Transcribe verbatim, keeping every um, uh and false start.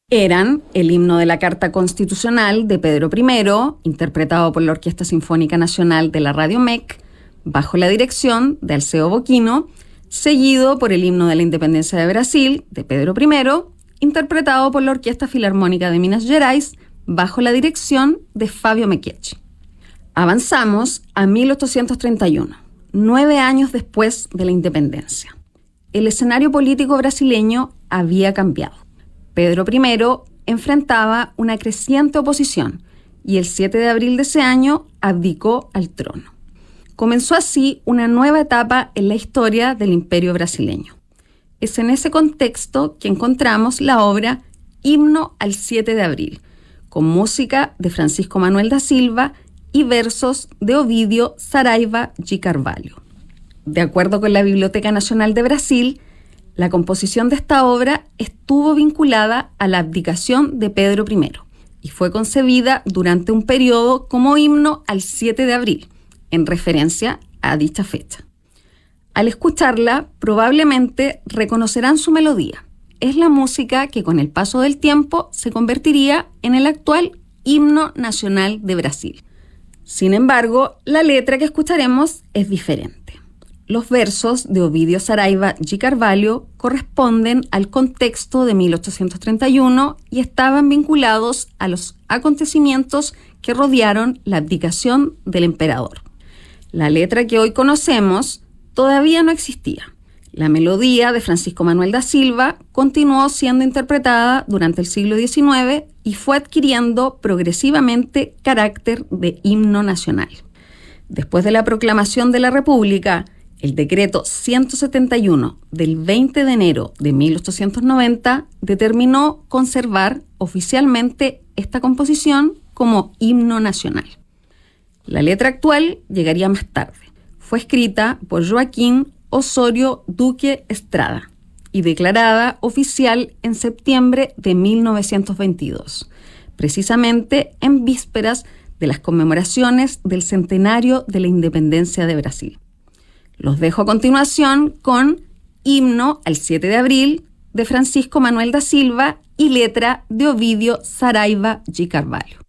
Eran el himno de la Carta Constitucional de Pedro primero, interpretado por la Orquesta Sinfónica Nacional de la Radio M E C, bajo la dirección de Alceo Boquino, seguido por el himno de la Independencia de Brasil, de Pedro primero, interpretado por la Orquesta Filarmónica de Minas Gerais, bajo la dirección de Fabio Mequechi. Avanzamos a mil ochocientos treinta y uno, nueve años después de la independencia. El escenario político brasileño había cambiado. Pedro primero enfrentaba una creciente oposición y el siete de abril de ese año abdicó al trono. Comenzó así una nueva etapa en la historia del imperio brasileño. Es en ese contexto que encontramos la obra Himno al siete de abril, con música de Francisco Manuel da Silva y versos de Ovidio Saraiva de Carvalho. De acuerdo con la Biblioteca Nacional de Brasil, la composición de esta obra estuvo vinculada a la abdicación de Pedro primero y fue concebida durante un periodo como himno al siete de abril, en referencia a dicha fecha. Al escucharla, probablemente reconocerán su melodía. Es la música que con el paso del tiempo se convertiría en el actual himno nacional de Brasil. Sin embargo, la letra que escucharemos es diferente. Los versos de Ovidio Saraiva de Carvalho corresponden al contexto de mil ochocientos treinta y uno y estaban vinculados a los acontecimientos que rodearon la abdicación del emperador. La letra que hoy conocemos todavía no existía. La melodía de Francisco Manuel da Silva continuó siendo interpretada durante el siglo diecinueve y fue adquiriendo progresivamente carácter de himno nacional. Después de la proclamación de la República, el decreto ciento setenta y uno del veinte de enero de mil ochocientos noventa determinó conservar oficialmente esta composición como himno nacional. La letra actual llegaría más tarde. Fue escrita por Joaquín Osorio Duque Estrada y declarada oficial en septiembre de mil novecientos veintidós, precisamente en vísperas de las conmemoraciones del centenario de la independencia de Brasil. Los dejo a continuación con Himno al siete de abril de Francisco Manuel da Silva y letra de Ovidio Saraiva de Carvalho.